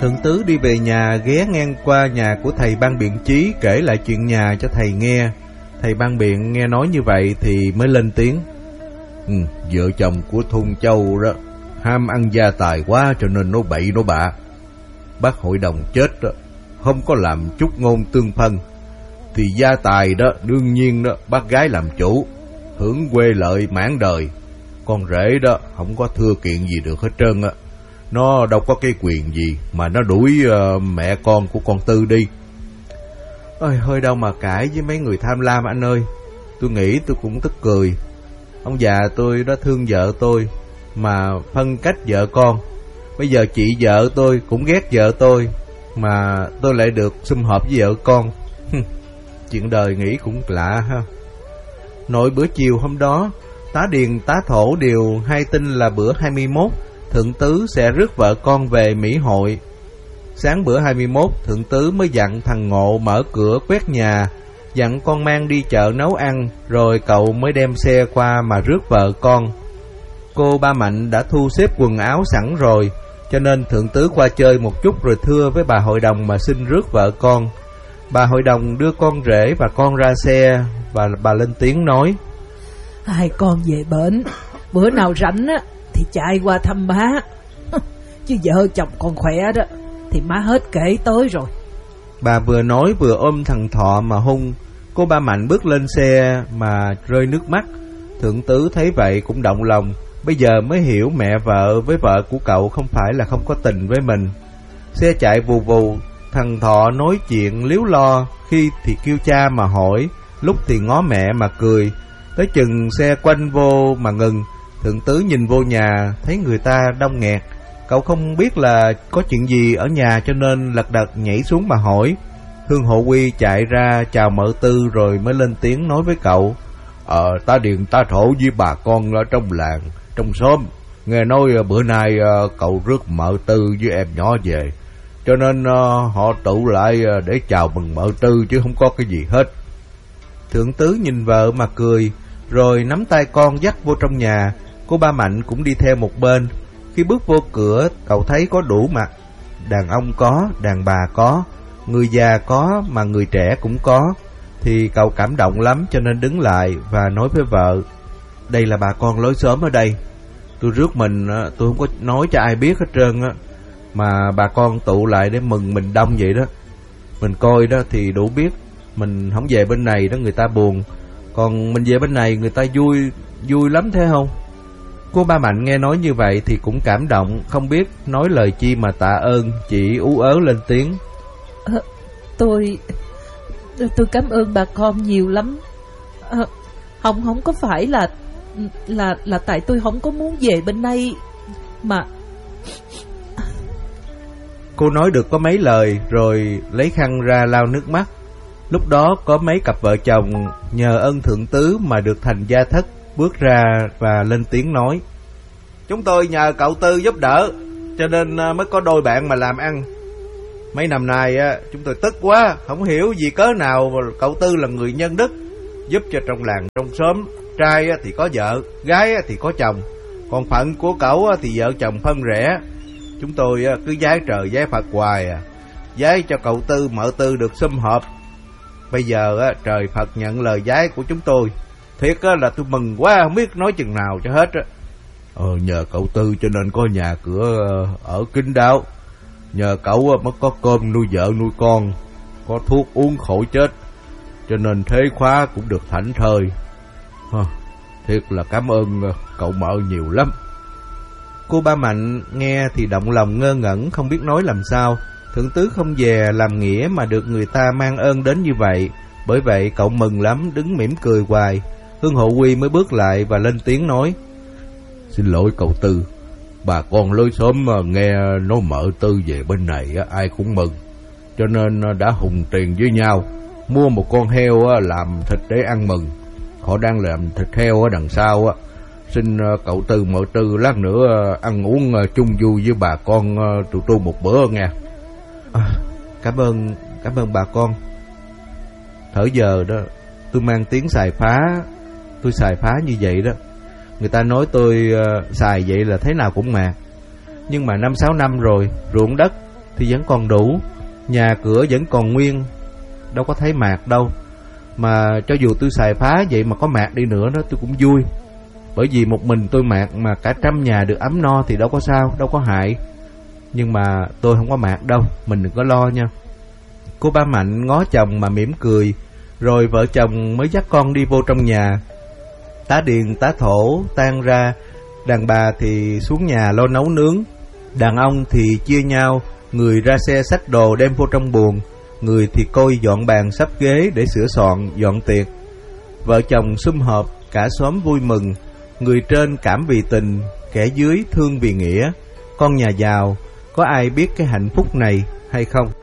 Thượng tứ đi về nhà ghé ngang qua nhà của thầy Ban Biện Chí kể lại chuyện nhà cho thầy nghe. Thầy Ban Biện nghe nói như vậy thì mới lên tiếng. Vợ chồng của Thun Châu đó ham ăn gia tài quá cho nên nó bậy nó bạ. Bác hội đồng chết đó, không có làm chút ngôn tương phân, thì gia tài đó đương nhiên đó bác gái làm chủ, hưởng quê lợi mãn đời. Con rể đó không có thưa kiện gì được hết trơn á. Nó đâu có cái quyền gì mà nó đuổi mẹ con của con Tư đi. Ôi, hơi đâu mà cãi với mấy người tham lam anh ơi. Tôi nghĩ tôi cũng tức cười. Ông già tôi đó thương vợ tôi mà phân cách vợ con. Bây giờ chị vợ tôi cũng ghét vợ tôi mà tôi lại được sum họp với vợ con. Chuyện đời nghĩ cũng lạ ha. Nội bữa chiều hôm đó, tá Điền tá Thổ đều hay tin là bữa 21 Thượng tứ sẽ rước vợ con về Mỹ hội. Sáng bữa 21 Thượng tứ mới dặn thằng Ngộ mở cửa quét nhà, dặn con mang đi chợ nấu ăn, rồi cậu mới đem xe qua mà rước vợ con. Cô Ba Mạnh đã thu xếp quần áo sẵn rồi, cho nên Thượng tứ qua chơi một chút rồi thưa với bà hội đồng mà xin rước vợ con. Bà hội đồng đưa con rể và con ra xe, và bà lên tiếng nói: Hai con về bển, bữa nào rảnh á thì chạy qua thăm má. Chứ vợ chồng con khỏe đó thì má hết kể tới rồi. Bà vừa nói vừa ôm thằng Thọ mà hung. Cô Ba Mạnh bước lên xe mà rơi nước mắt. Thượng tứ thấy vậy cũng động lòng. Bây giờ mới hiểu mẹ vợ với vợ của cậu không phải là không có tình với mình. Xe chạy vù vù, thằng Thọ nói chuyện líu lo, khi thì kêu cha mà hỏi, lúc thì ngó mẹ mà cười. Tới chừng xe quanh vô mà ngừng, Thượng tứ nhìn vô nhà, thấy người ta đông nghẹt. Cậu không biết là có chuyện gì ở nhà cho nên lật đật nhảy xuống mà hỏi. Hương Hộ Quy chạy ra chào mợ Tư rồi mới lên tiếng nói với cậu: Tá Điền tá Thổ với bà con ở trong làng, trong xóm, nghe nói bữa nay cậu rước mợ Tư với em nhỏ về, cho nên họ tụ lại để chào mừng mợ Tư chứ không có cái gì hết. Thượng tứ nhìn vợ mà cười, rồi nắm tay con dắt vô trong nhà. Cô Ba Mạnh cũng đi theo một bên. Khi bước vô cửa, cậu thấy có đủ mặt. Đàn ông có, đàn bà có, người già có mà người trẻ cũng có. Thì cậu cảm động lắm cho nên đứng lại và nói với vợ: Đây là bà con lối xóm ở đây. Tôi rước mình, tôi không có nói cho ai biết hết trơn á, mà bà con tụ lại để mừng mình đông vậy đó. Mình coi đó thì đủ biết. Mình không về bên này đó người ta buồn, còn mình về bên này người ta vui lắm thế không? Cô Ba Mạnh nghe nói như vậy thì cũng cảm động, không biết nói lời chi mà tạ ơn, chỉ ú ớ lên tiếng: Tôi cảm ơn bà con nhiều lắm. Không có phải là tại tôi không có muốn về bên đây mà. Cô nói được có mấy lời rồi lấy khăn ra lau nước mắt. Lúc đó có mấy cặp vợ chồng nhờ ơn Thượng tứ mà được thành gia thất bước ra và lên tiếng nói: Chúng tôi nhờ cậu Tư giúp đỡ cho nên mới có đôi bạn mà làm ăn. Mấy năm nay chúng tôi tức quá, không hiểu vì cớ nào cậu Tư là người nhân đức, giúp cho trong làng trong xóm, trai thì có vợ, gái thì có chồng, còn phận của cậu thì vợ chồng phân rẽ. Chúng tôi cứ vái trời vái Phật hoài vái cho cậu Tư mợ Tư được sum họp. Bây giờ trời Phật nhận lời vái của chúng tôi, thiệt là tôi mừng quá không biết nói chừng nào cho hết. Nhờ cậu Tư cho nên có nhà cửa ở kín đáo, nhờ cậu mới có cơm nuôi vợ nuôi con, có thuốc uống khỏi chết, cho nên thế khóa cũng được thảnh thơi. Thiệt là cảm ơn cậu mợ nhiều lắm. Cô Ba Mạnh nghe thì động lòng ngơ ngẩn, không biết nói làm sao. Thượng tứ không về làm nghĩa mà được người ta mang ơn đến như vậy, bởi vậy cậu mừng lắm, đứng mỉm cười hoài. Hương Hộ Quy mới bước lại và lên tiếng nói: Xin lỗi cậu Tư, bà con lối xóm nghe nói mợ Tư về bên này ai cũng mừng, cho nên đã hùng tiền với nhau mua một con heo làm thịt để ăn mừng. Họ đang làm thịt heo ở đằng sau. Xin cậu Tư mợ Tư lát nữa ăn uống chung vui với bà con tụi tôi một bữa nghe. Cảm ơn bà con. Thở giờ đó tôi mang tiếng xài phá. Tôi xài phá như vậy đó, người ta nói tôi xài vậy là thế nào cũng mạt. Nhưng mà 5-6 năm rồi, ruộng đất thì vẫn còn đủ, nhà cửa vẫn còn nguyên, đâu có thấy mạt đâu. Mà cho dù tôi xài phá vậy mà có mạt đi nữa đó tôi cũng vui. Bởi vì một mình tôi mạt mà cả trăm nhà được ấm no thì đâu có sao, đâu có hại. Nhưng mà tôi không có mạt đâu, mình đừng có lo nha. Cô ba Mạnh ngó chồng mà mỉm cười, rồi vợ chồng mới dắt con đi vô trong nhà. Tá Điền tá Thổ tan ra, đàn bà thì xuống nhà lo nấu nướng, đàn ông thì chia nhau, người ra xe xách đồ đem vô trong buồng, người thì coi dọn bàn sắp ghế để sửa soạn dọn tiệc. Vợ chồng sum họp, cả xóm vui mừng, người trên cảm vì tình, kẻ dưới thương vì nghĩa. Con nhà giàu, có ai biết cái hạnh phúc này hay không?